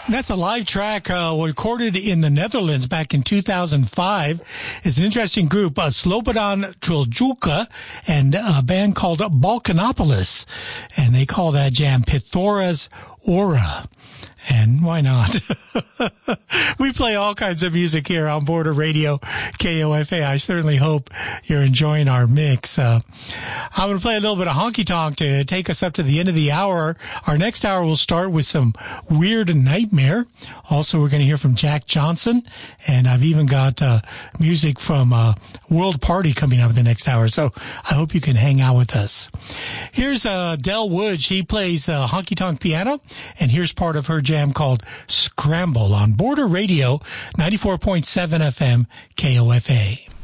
That's a live track recorded in the Netherlands back in 2005. It's an interesting group, Slobodan Truljuka and a band called Balkanopolis. And they call that jam Pythora's Aura. And why not? We play all kinds of music here on Border Radio, KOFA. I certainly hope you're enjoying our mix. I'm going to play a little bit of honky tonk to take us up to the end of the hour. Our next hour will start with some Weird Nightmare. Also, we're going to hear from Jack Johnson. And I've even got music from World Party coming up in the next hour. So I hope you can hang out with us. Here's Del Wood. She plays honky tonk piano. And here's part of her jam called Scramble on Border Radio, 94.7 FM, KOFA.